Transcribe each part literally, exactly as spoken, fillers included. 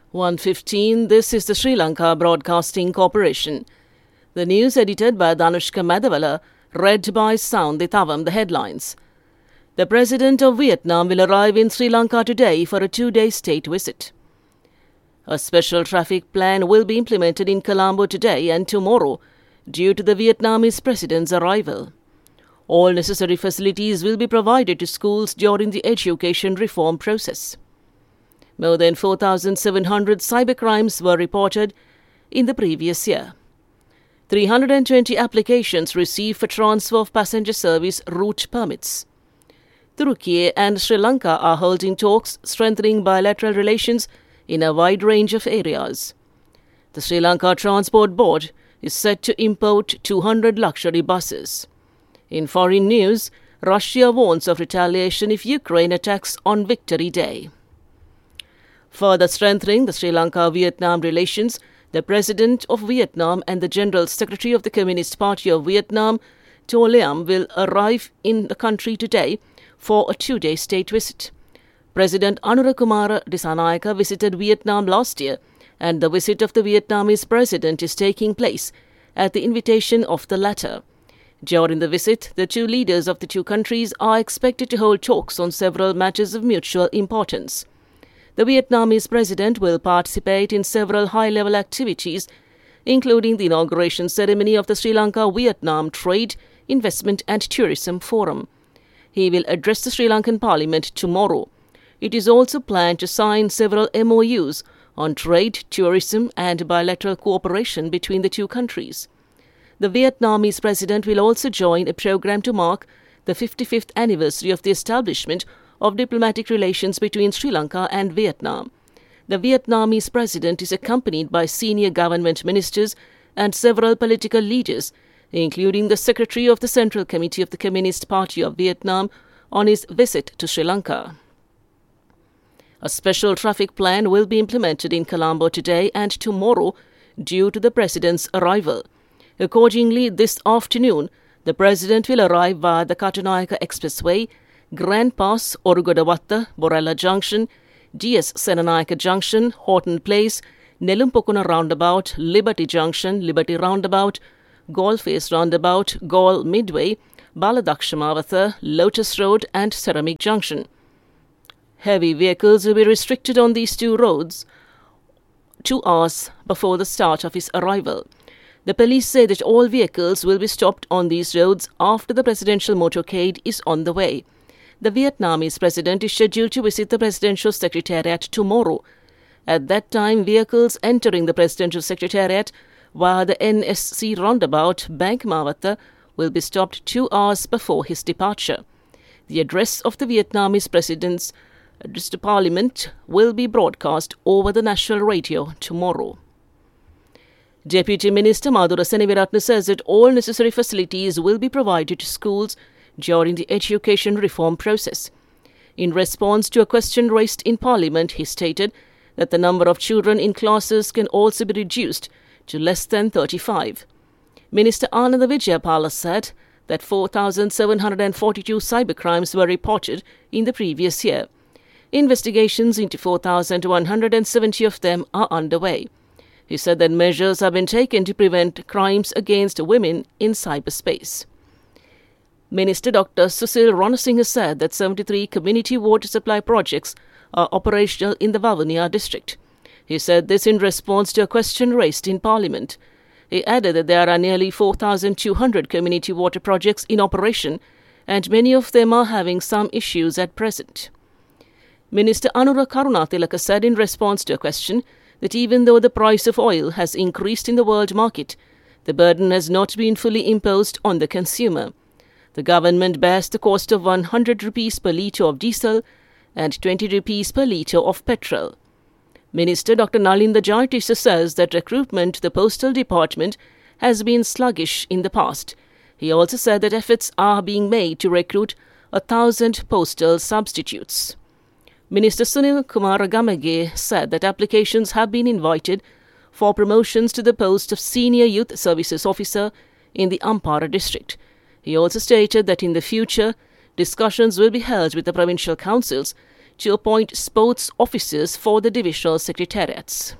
one fifteen, this is the Sri Lanka Broadcasting Corporation. The news edited by Danushka Madhavala, read by Sound Dithavam, the headlines. The President of Vietnam will arrive in Sri Lanka today for a two-day state visit. A special traffic plan will be implemented in Colombo today and tomorrow due to the Vietnamese President's arrival. All necessary facilities will be provided to schools during the education reform process. More than four thousand seven hundred cybercrimes were reported in the previous year. three hundred twenty applications received for transfer of passenger service route permits. Turkey and Sri Lanka are holding talks strengthening bilateral relations in a wide range of areas. The Sri Lanka Transport Board is set to import two hundred luxury buses. In foreign news, Russia warns of retaliation if Ukraine attacks on Victory Day. Further strengthening the Sri Lanka-Vietnam relations, the President of Vietnam and the General Secretary of the Communist Party of Vietnam, To Liam, will arrive in the country today for a two-day state visit. President Anurakumara Dissanayaka visited Vietnam last year, and the visit of the Vietnamese president is taking place at the invitation of the latter. During the visit, the two leaders of the two countries are expected to hold talks on several matters of mutual importance. The Vietnamese president will participate in several high-level activities, including the inauguration ceremony of the Sri Lanka-Vietnam Trade, Investment and Tourism Forum. He will address the Sri Lankan Parliament tomorrow. It is also planned to sign several M O Us on trade, tourism and bilateral cooperation between the two countries. The Vietnamese president will also join a program to mark the fifty-fifth anniversary of the establishment of diplomatic relations between Sri Lanka and Vietnam. The Vietnamese president is accompanied by senior government ministers and several political leaders, including the secretary of the Central Committee of the Communist Party of Vietnam, on his visit to Sri Lanka. A special traffic plan will be implemented in Colombo today and tomorrow due to the president's arrival. Accordingly, this afternoon, the president will arrive via the Katunayaka Expressway, Grand Pass, Orugodawatta, Borella Junction, D S Senanayaka Junction, Horton Place, Nelumpokuna Roundabout, Liberty Junction, Liberty Roundabout, Gaul Face Roundabout, Gaul Midway, Baladakshamawatha, Lotus Road and Ceramic Junction. Heavy vehicles will be restricted on these two roads two hours before the start of his arrival. The police say that all vehicles will be stopped on these roads after the presidential motorcade is on the way. The Vietnamese president is scheduled to visit the presidential secretariat tomorrow. At that time, vehicles entering the presidential secretariat via the N S C roundabout, Bank Mawatha, will be stopped two hours before his departure. The address of the Vietnamese president's address to Parliament will be broadcast over the national radio tomorrow. Deputy Minister Madhura Seneviratne says that all necessary facilities will be provided to schools during the education reform process. In response to a question raised in Parliament, he stated that the number of children in classes can also be reduced to less than thirty-five. Minister Ananda Vijayapala said that four thousand seven hundred forty-two cybercrimes were reported in the previous year. Investigations into four thousand one hundred seventy of them are underway. He said that measures have been taken to prevent crimes against women in cyberspace. Minister Doctor Susil Ranasinghe said that seventy-three community water supply projects are operational in the Vavuniya district. He said this in response to a question raised in Parliament. He added that there are nearly four thousand two hundred community water projects in operation and many of them are having some issues at present. Minister Anura Karunatilaka said in response to a question that even though the price of oil has increased in the world market, the burden has not been fully imposed on the consumer. The government bears the cost of one hundred rupees per litre of diesel and twenty rupees per litre of petrol. Minister Doctor Nalinda Jayatissa says that recruitment to the Postal Department has been sluggish in the past. He also said that efforts are being made to recruit a thousand postal substitutes. Minister Sunil Kumar Gamage said that applications have been invited for promotions to the post of Senior Youth Services Officer in the Ampara district. He also stated that in the future, discussions will be held with the provincial councils to appoint sports officers for the divisional secretariats.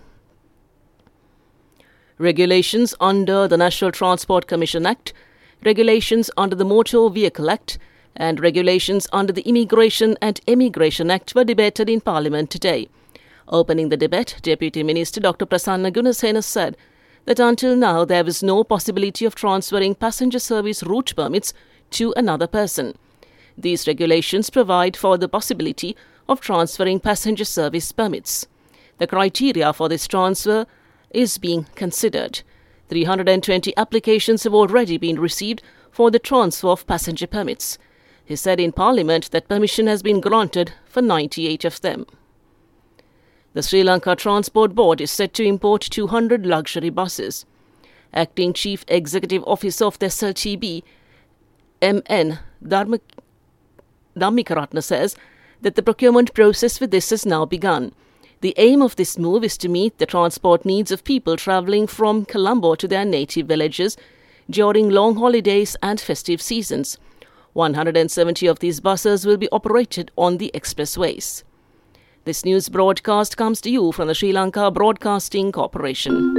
Regulations under the National Transport Commission Act, regulations under the Motor Vehicle Act, and regulations under the Immigration and Emigration Act were debated in Parliament today. Opening the debate, Deputy Minister Doctor Prasanna Gunasena said that until now there was no possibility of transferring passenger service route permits to another person. These regulations provide for the possibility of transferring passenger service permits. The criteria for this transfer is being considered. three hundred twenty applications have already been received for the transfer of passenger permits. He said in Parliament that permission has been granted for ninety-eight of them. The Sri Lanka Transport Board is set to import two hundred luxury buses. Acting Chief Executive Officer of the S L T B, M N Dhammikaratne, says that the procurement process for this has now begun. The aim of this move is to meet the transport needs of people travelling from Colombo to their native villages during long holidays and festive seasons. one hundred seventy of these buses will be operated on the expressways. This news broadcast comes to you from the Sri Lanka Broadcasting Corporation.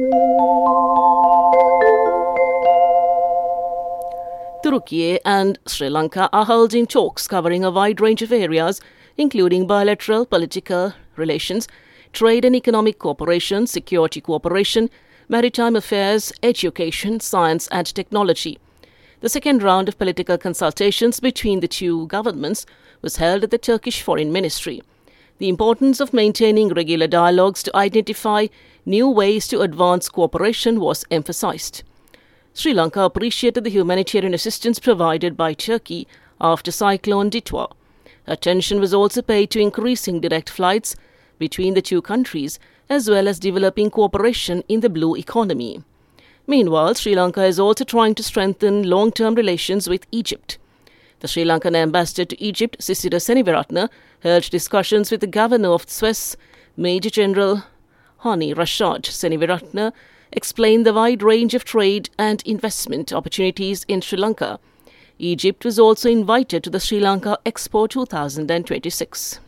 Turkey and Sri Lanka are holding talks covering a wide range of areas, including bilateral political relations, trade and economic cooperation, security cooperation, maritime affairs, education, science and technology. The second round of political consultations between the two governments was held at the Turkish Foreign Ministry. The importance of maintaining regular dialogues to identify new ways to advance cooperation was emphasized. Sri Lanka appreciated the humanitarian assistance provided by Turkey after Cyclone Ditwa. Attention was also paid to increasing direct flights between the two countries, as well as developing cooperation in the blue economy. Meanwhile, Sri Lanka is also trying to strengthen long-term relations with Egypt. The Sri Lankan ambassador to Egypt, Sisira Seneviratne, held discussions with the governor of Suez, Major General Hani Rashad. Seneviratne explained the wide range of trade and investment opportunities in Sri Lanka. Egypt was also invited to the Sri Lanka Expo two thousand twenty-six.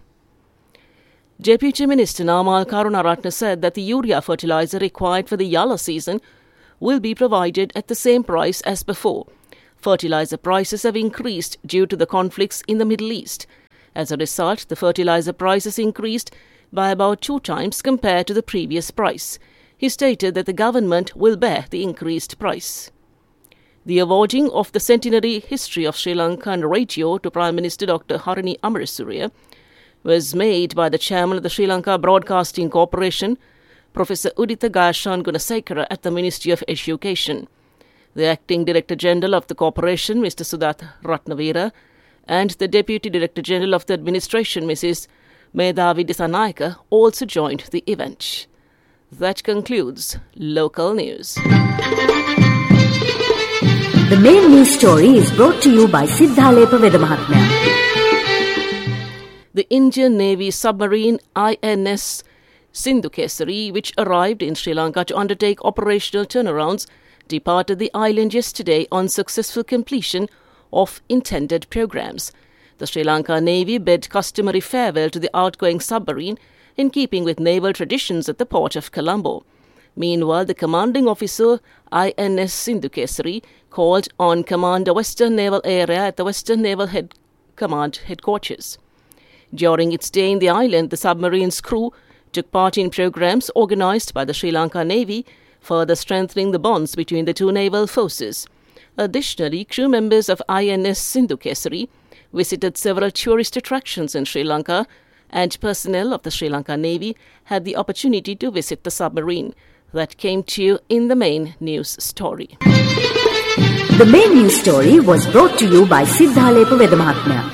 Deputy Minister Namal Karunaratne said that the urea fertilizer required for the Yalla season will be provided at the same price as before. Fertilizer prices have increased due to the conflicts in the Middle East. As a result, the fertilizer prices increased by about two times compared to the previous price. He stated that the government will bear the increased price. The awarding of the centenary history of Sri Lankan radio to Prime Minister Doctor Harini Amarasuriya was made by the chairman of the Sri Lanka Broadcasting Corporation, Professor Udita Gayashan Gunasekara, at the Ministry of Education. The acting Director General of the corporation, Mister Sudat Ratnavira, and the Deputy Director General of the administration, Missus Medhavi Disanayaka, also joined the event. That concludes local news. The main news story is brought to you by Siddhalepa Vedamahatmya. The Indian Navy submarine I N S Sindhukesari, which arrived in Sri Lanka to undertake operational turnarounds, departed the island yesterday on successful completion of intended programs. The Sri Lanka Navy bid customary farewell to the outgoing submarine in keeping with naval traditions at the port of Colombo. Meanwhile, the commanding officer, I N S Sindhukesari, called on Commander Western Naval Area at the Western Naval Head Command headquarters. During its stay in the island, the submarine's crew took part in programs organized by the Sri Lanka Navy, further strengthening the bonds between the two naval forces. Additionally, crew members of I N S Sindhukesari visited several tourist attractions in Sri Lanka, and personnel of the Sri Lanka Navy had the opportunity to visit the submarine. That came to you in the main news story. The main news story was brought to you by Siddhalepa Vedamahatmya.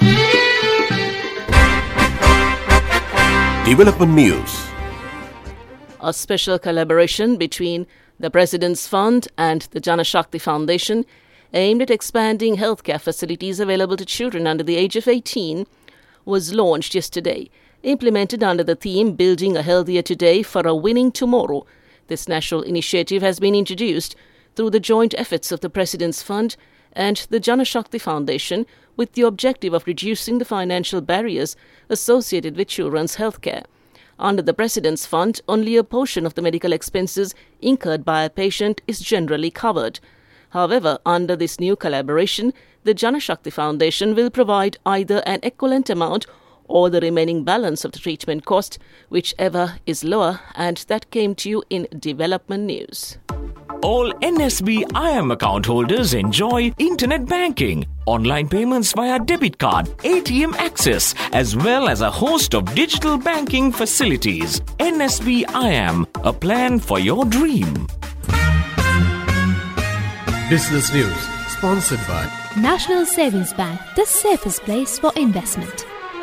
Development News. A special collaboration between the President's Fund and the Janashakti Foundation aimed at expanding healthcare facilities available to children under the age of eighteen was launched yesterday. Implemented under the theme Building a Healthier Today for a Winning Tomorrow, this national initiative has been introduced through the joint efforts of the President's Fund and the Janashakti Foundation with the objective of reducing the financial barriers associated with children's healthcare. Under the President's Fund, only a portion of the medical expenses incurred by a patient is generally covered. However, under this new collaboration, the Janashakti Foundation will provide either an equivalent amount or the remaining balance of the treatment cost, whichever is lower, and that came to you in Development News. All N S B I M account holders enjoy internet banking, online payments via debit card, A T M access, as well as a host of digital banking facilities. N S B I M, a plan for your dream. Business News, sponsored by National Savings Bank, the safest place for investment.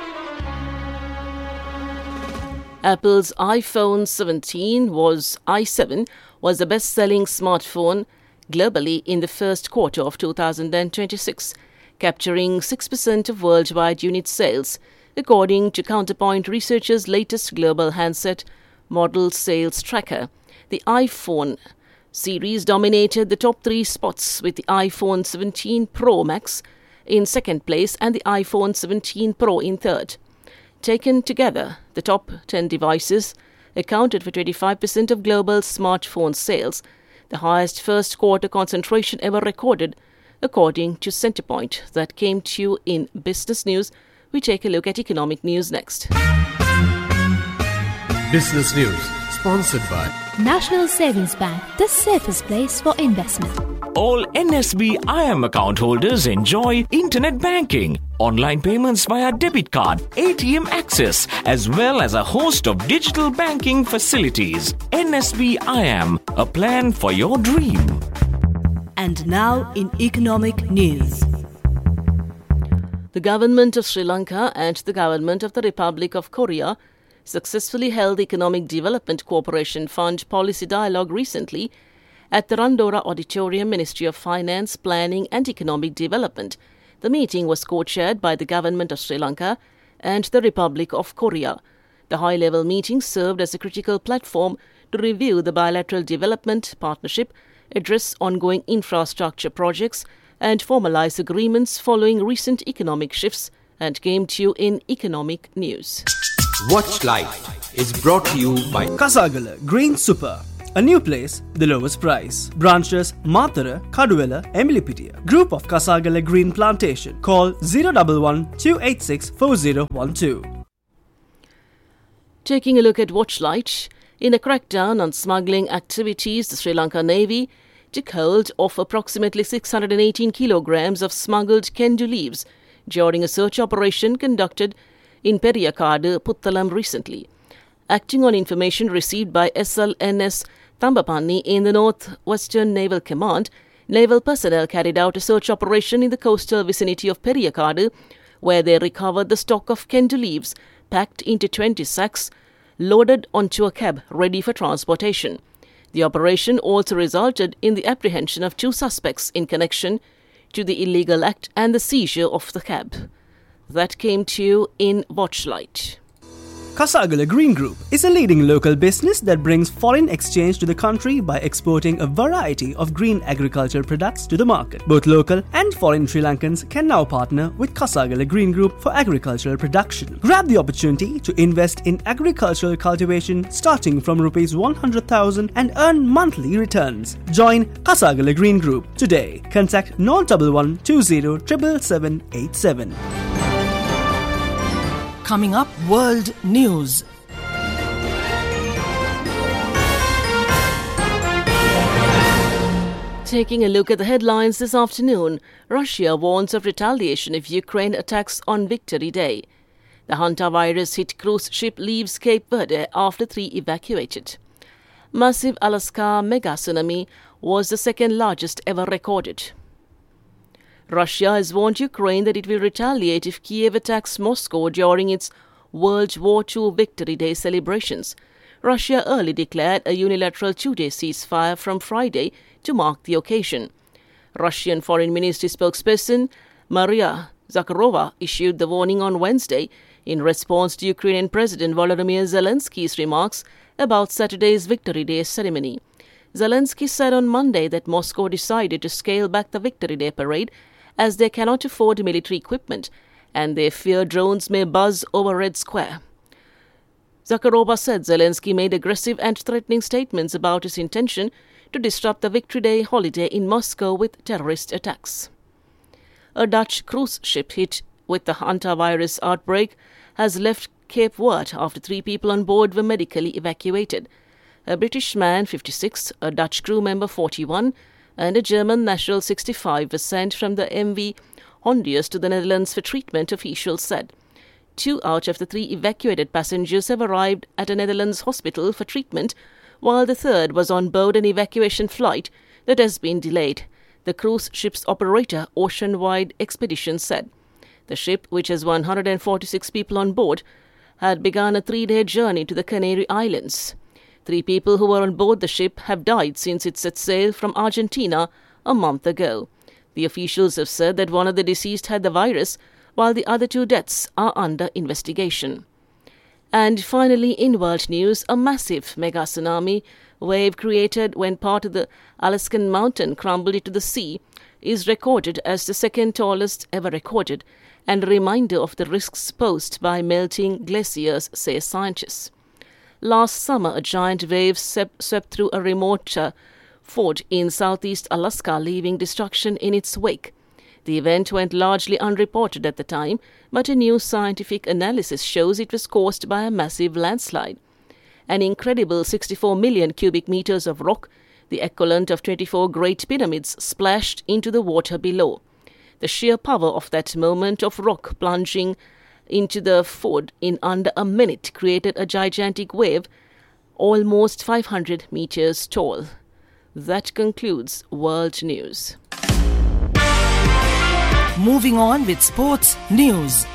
Apple's iPhone seventeen was i seven was the best-selling smartphone globally in the first quarter of two thousand twenty-six, capturing six percent of worldwide unit sales, according to Counterpoint Research's latest global handset model sales tracker. The iPhone series dominated the top three spots, with the iPhone seventeen Pro Max in second place and the iPhone seventeen Pro in third. Taken together, the top ten devices accounted for twenty-five percent of global smartphone sales, the highest first quarter concentration ever recorded, according to Centrepoint. That came to you in Business News. We take a look at economic news next. Business News, sponsored by National Savings Bank, the safest place for investment. All N S B I M account holders enjoy internet banking, online payments via debit card, A T M access, as well as a host of digital banking facilities. N S B I M, a plan for your dream. And now in economic news. The government of Sri Lanka and the government of the Republic of Korea successfully held the Economic Development Cooperation Fund policy dialogue recently at the Randora Auditorium, Ministry of Finance, Planning and Economic Development. The meeting was co-chaired by the Government of Sri Lanka and the Republic of Korea. The high-level meeting served as a critical platform to review the bilateral development partnership, address ongoing infrastructure projects and formalize agreements following recent economic shifts, and came to you in economic news. Watch Life is brought to you by Kasagala Green Super. A new place, the lowest price. Branches Mathura, Kaduwela, Emilipitiya. Group of Kasagala Green Plantation. Call zero one one, two eight six, four zero one two. Taking a look at Watchlight, in a crackdown on smuggling activities, the Sri Lanka Navy took hold of approximately six hundred eighteen kilograms of smuggled kendu leaves during a search operation conducted in Periyakadu, Puttalam recently. Acting on information received by S L N S Tambapanni in the North-Western Naval Command, naval personnel carried out a search operation in the coastal vicinity of Periyakadu, where they recovered the stock of kendu leaves packed into twenty sacks, loaded onto a cab ready for transportation. The operation also resulted in the apprehension of two suspects in connection to the illegal act and the seizure of the cab. That came to you in Watchlight. Kasagala Green Group is a leading local business that brings foreign exchange to the country by exporting a variety of green agricultural products to the market. Both local and foreign Sri Lankans can now partner with Kasagala Green Group for agricultural production. Grab the opportunity to invest in agricultural cultivation starting from rupees one hundred thousand and earn monthly returns. Join Kasagala Green Group today. Contact zero one one, two zero seven seven eight seven. Coming up, World News. Taking a look at the headlines this afternoon, Russia warns of retaliation if Ukraine attacks on Victory Day. The hantavirus-hit cruise ship leaves Cape Verde after three evacuated. Massive Alaska mega tsunami was the second largest ever recorded. Russia has warned Ukraine that it will retaliate if Kiev attacks Moscow during its World War Two Victory Day celebrations. Russia early declared a unilateral two-day ceasefire from Friday to mark the occasion. Russian Foreign Ministry spokesperson Maria Zakharova issued the warning on Wednesday in response to Ukrainian President Volodymyr Zelensky's remarks about Saturday's Victory Day ceremony. Zelensky said on Monday that Moscow decided to scale back the Victory Day parade as they cannot afford military equipment and they fear drones may buzz over Red Square. Zakharova said Zelensky made aggressive and threatening statements about his intention to disrupt the Victory Day holiday in Moscow with terrorist attacks. A Dutch cruise ship hit with the hantavirus outbreak has left Cape Verde after three people on board were medically evacuated. A British man, fifty-six, a Dutch crew member, forty-one, and a German national, sixty-five, were sent from the M V Hondius to the Netherlands for treatment, officials said. Two out of the three evacuated passengers have arrived at a Netherlands hospital for treatment, while the third was on board an evacuation flight that has been delayed, the cruise ship's operator, Oceanwide Expeditions, said. The ship, which has one hundred forty-six people on board, had begun a three-day journey to the Canary Islands. Three people who were on board the ship have died since it set sail from Argentina a month ago. The officials have said that one of the deceased had the virus, while the other two deaths are under investigation. And finally, in world news, a massive mega tsunami wave created when part of the Alaskan mountain crumbled into the sea is recorded as the second tallest ever recorded, and a reminder of the risks posed by melting glaciers, say scientists. Last summer, a giant wave swept through a remote uh, fort in southeast Alaska, leaving destruction in its wake. The event went largely unreported at the time, but a new scientific analysis shows it was caused by a massive landslide. An incredible sixty-four million cubic meters of rock, the equivalent of twenty-four Great Pyramids, splashed into the water below. The sheer power of that moment of rock plunging into the fort in under a minute created a gigantic wave almost five hundred meters tall. That concludes World News. Moving on with sports news.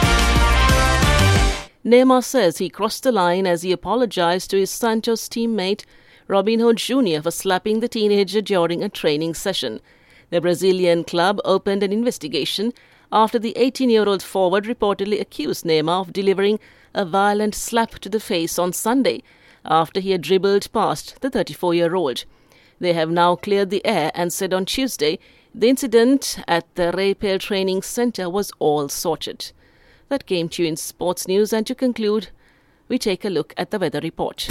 Neymar says he crossed the line as he apologized to his Santos teammate Robinho Junior for slapping the teenager during a training session. The Brazilian club opened an investigation after the eighteen-year-old forward reportedly accused Neymar of delivering a violent slap to the face on Sunday after he had dribbled past the thirty-four-year-old. They have now cleared the air and said on Tuesday the incident at the Rapel Training Centre was all sorted. That came to you in sports news, and to conclude, we take a look at the weather report.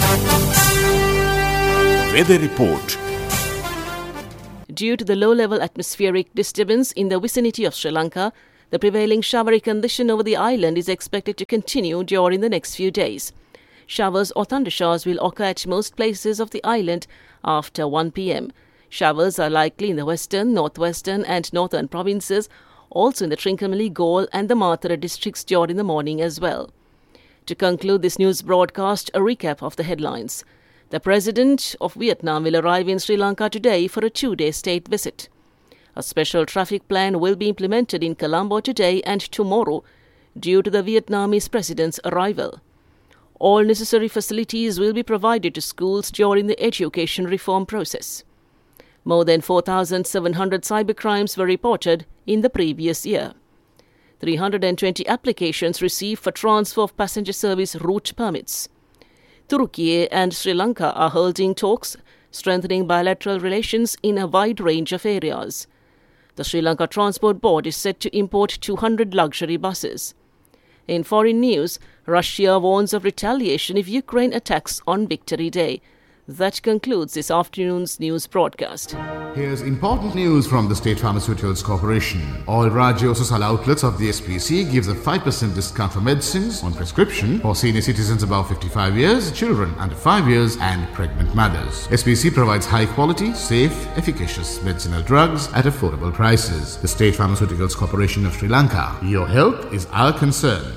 Weather report. Due to the low-level atmospheric disturbance in the vicinity of Sri Lanka, the prevailing showery condition over the island is expected to continue during the next few days. Showers or thundershowers will occur at most places of the island after one p.m. Showers are likely in the western, northwestern and northern provinces, also in the Trincomalee, Galle and the Mathura districts during the morning as well. To conclude this news broadcast, a recap of the headlines. The President of Vietnam will arrive in Sri Lanka today for a two-day state visit. A special traffic plan will be implemented in Colombo today and tomorrow due to the Vietnamese President's arrival. All necessary facilities will be provided to schools during the education reform process. More than four thousand seven hundred cybercrimes were reported in the previous year. three hundred twenty applications received for transfer of passenger service route permits. Turkey and Sri Lanka are holding talks, strengthening bilateral relations in a wide range of areas. The Sri Lanka Transport Board is set to import two hundred luxury buses. In foreign news, Russia warns of retaliation if Ukraine attacks on Victory Day. That concludes this afternoon's news broadcast. Here's important news from the State Pharmaceuticals Corporation. All Rajya Sasal outlets of the S P C gives a five percent discount for medicines on prescription for senior citizens above fifty-five years, children under five years and pregnant mothers. S P C provides high quality, safe, efficacious medicinal drugs at affordable prices. The State Pharmaceuticals Corporation of Sri Lanka. Your health is our concern.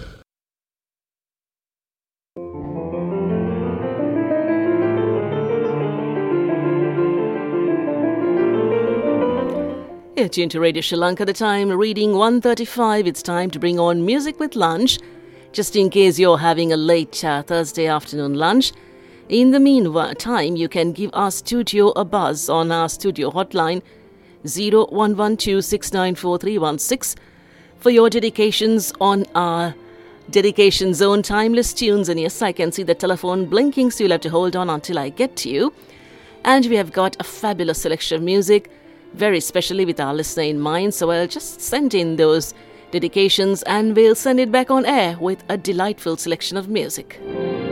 You're tuned to Radio Sri Lanka, the time reading one thirty-five. It's time to bring on Music with Lunch, just in case you're having a late uh, Thursday afternoon lunch. In the meantime, you can give our studio a buzz on our studio hotline zero one one two six nine four three one six for your dedications on our dedication zone, timeless tunes. And yes, I can see the telephone blinking, so you'll have to hold on until I get to you. And we have got a fabulous selection of music, very specially with our listener in mind. So I'll just send in those dedications and we'll send it back on air with a delightful selection of music.